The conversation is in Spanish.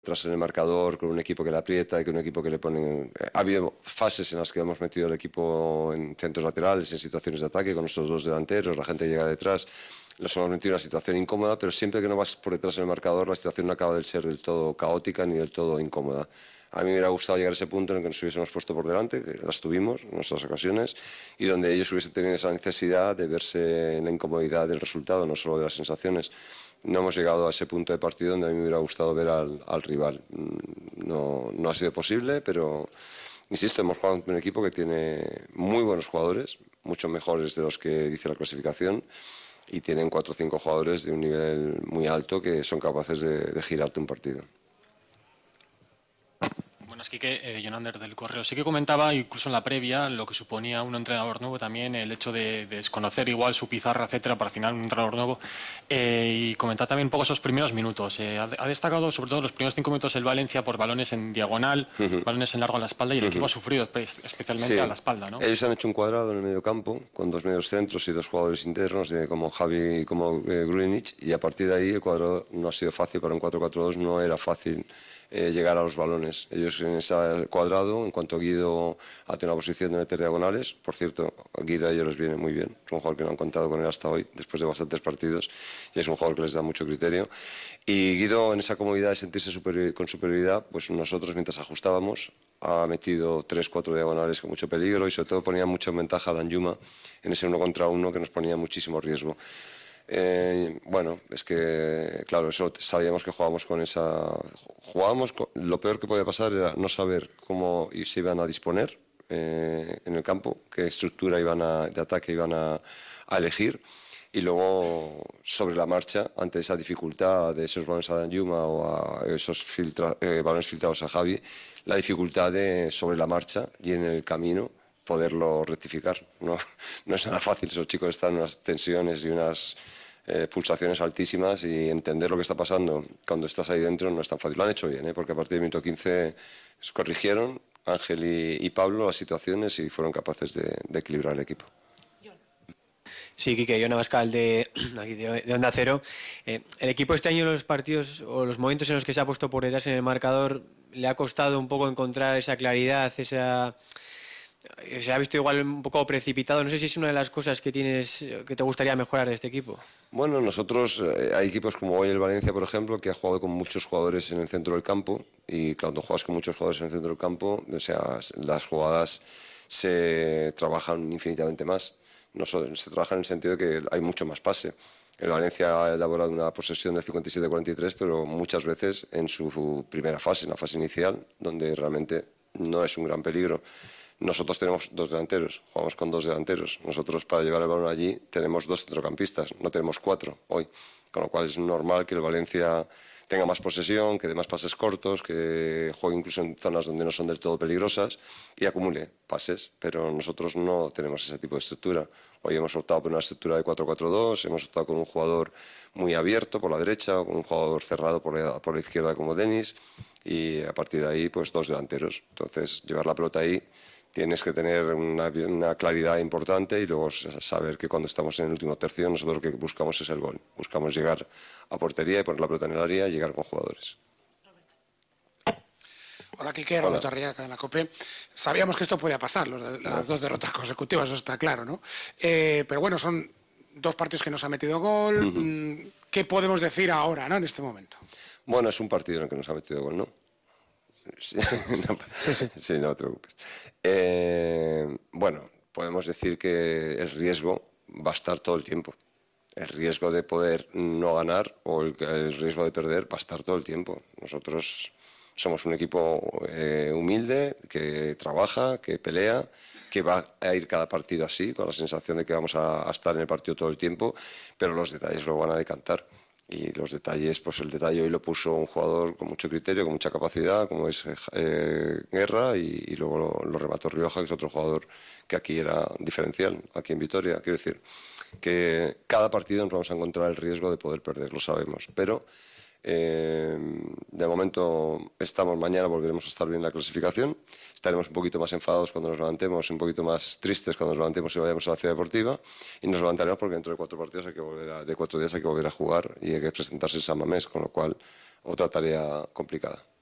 detrás en el marcador, con un equipo que le aprieta y con un equipo que le pone... Ha habido fases en las que hemos metido el equipo en centros laterales, en situaciones de ataque, con nuestros dos delanteros, la gente que llega detrás. Los hemos metido en una situación incómoda, pero siempre que no vas por detrás en el marcador, la situación no acaba de ser del todo caótica ni del todo incómoda. A mí me hubiera gustado llegar a ese punto en el que nos hubiésemos puesto por delante, que las tuvimos en nuestras ocasiones, y donde ellos hubiesen tenido esa necesidad de verse en la incomodidad del resultado, no solo de las sensaciones. No hemos llegado a ese punto de partido donde a mí me hubiera gustado ver al rival. No ha sido posible, pero insisto, hemos jugado con un equipo que tiene muy buenos jugadores, mucho mejores de los que dice la clasificación, y tienen 4 o 5 jugadores de un nivel muy alto que son capaces de girarte un partido. Buenas, Quique, Jonander del Correo. Sí que comentaba, incluso en la previa, lo que suponía un entrenador nuevo también, el hecho de desconocer igual su pizarra, etcétera, para al final un entrenador nuevo. Y comentar también un poco esos primeros minutos. Ha destacado sobre todo los primeros 5 minutos el Valencia por balones en diagonal, balones en largo a la espalda, y el equipo ha sufrido especialmente a la espalda, ¿no? Ellos han hecho un cuadrado en el medio campo con 2 medios centros y 2 jugadores internos como Javi y como Grunic, y a partir de ahí el cuadrado no ha sido fácil. Para un 4-4-2 no era fácil llegar a los balones. Ellos en ese cuadrado, en cuanto Guido ha tenido una posición de meter diagonales, por cierto, Guido a ellos les viene muy bien, es un jugador que no han contado con él hasta hoy, después de bastantes partidos, y es un jugador que les da mucho criterio. Y Guido, en esa comodidad de sentirse con superioridad, pues nosotros mientras ajustábamos, ha metido 3-4 diagonales con mucho peligro, y sobre todo ponía mucha ventaja a Danjuma en ese 1 contra 1 que nos ponía muchísimo riesgo. Bueno, es que, claro, eso sabíamos que jugábamos con esa... lo peor que podía pasar era no saber cómo se iban a disponer en el campo, qué estructura de ataque iban a elegir, y luego sobre la marcha, ante esa dificultad de esos balones a Danjuma o a esos balones filtrados a Javi, la dificultad de sobre la marcha y en el camino poderlo rectificar. No es nada fácil, esos chicos están en unas tensiones y unas pulsaciones altísimas, y entender lo que está pasando cuando estás ahí dentro no es tan fácil. Lo han hecho bien, porque a partir del minuto 15 se corrigieron Ángel y Pablo las situaciones y fueron capaces de equilibrar el equipo. Sí, Quique, Jon Abascal de Onda Cero. El equipo este año, los partidos o los momentos en los que se ha puesto por detrás en el marcador, le ha costado un poco encontrar esa claridad, se ha visto igual un poco precipitado. No sé si es una de las cosas que te gustaría mejorar de este equipo. Bueno, nosotros, hay equipos como hoy el Valencia, por ejemplo, que ha jugado con muchos jugadores en el centro del campo, y cuando juegas con muchos jugadores en el centro del campo, o sea, las jugadas se trabajan infinitamente más. Se trabaja en el sentido de que hay mucho más pase. El Valencia ha elaborado una posesión del 57-43, pero muchas veces en su primera fase, en la fase inicial, donde realmente no es un gran peligro. Nosotros tenemos 2 delanteros, jugamos con 2 delanteros. Nosotros, para llevar el balón allí, tenemos 2 centrocampistas, no tenemos 4 hoy. Con lo cual es normal que el Valencia tenga más posesión, que dé más pases cortos, que juegue incluso en zonas donde no son del todo peligrosas y acumule pases, pero nosotros no tenemos ese tipo de estructura. Hoy hemos optado por una estructura de 4-4-2, hemos optado con un jugador muy abierto por la derecha, o con un jugador cerrado por la izquierda como Denis, y a partir de ahí pues 2 delanteros. Entonces, llevar la pelota ahí tienes que tener una claridad importante, y luego saber que cuando estamos en el último tercio nosotros lo que buscamos es el gol. Buscamos llegar a portería y poner la pelota en el área y llegar con jugadores. Hola, Quique, Roberto Arriaga de la COPE. Sabíamos que esto podía pasar, las 2 derrotas consecutivas, eso está claro, ¿no? Pero bueno, son 2 partidos que nos ha metido gol. ¿Qué podemos decir ahora, ¿no?, en este momento? Bueno, es un partido en el que nos ha metido gol, ¿no? Sí, sí, no te preocupes. Bueno, podemos decir que el riesgo va a estar todo el tiempo. El riesgo de poder no ganar o el riesgo de perder va a estar todo el tiempo. Nosotros somos un equipo humilde, que trabaja, que pelea, que va a ir cada partido así, con la sensación de que vamos a estar en el partido todo el tiempo, pero los detalles lo van a decantar. Y los detalles, pues el detalle hoy lo puso un jugador con mucho criterio, con mucha capacidad, como es Guerra, y luego lo remató Rioja, que es otro jugador que aquí era diferencial, aquí en Vitoria. Quiero decir que cada partido nos vamos a encontrar el riesgo de poder perder, lo sabemos, pero De momento estamos, mañana volveremos a estar bien en la clasificación, estaremos un poquito más enfadados cuando nos levantemos, un poquito más tristes cuando nos levantemos y vayamos a la ciudad deportiva, y nos levantaremos porque dentro de 4 partidos de 4 días hay que volver a jugar y hay que presentarse en San Mamés, con lo cual otra tarea complicada.